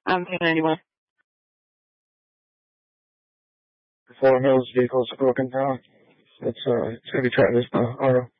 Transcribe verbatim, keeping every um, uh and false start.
I'm paying anyway. Four Mills vehicles broken down. It's uh, it's gonna be Travis uh, Auto.